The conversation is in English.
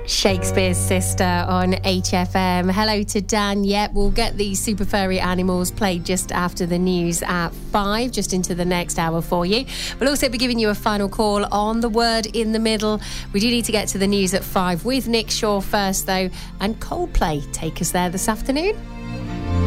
Shakespeare's Sister on HFM. Hello to Dan. Yep, we'll get the super furry animals played just after the news at 5, just into the next hour for you. We'll also be giving you a final call on the word in the middle. We do need to get to the news at 5 with Nick Shaw first, though. And Coldplay take us there this afternoon.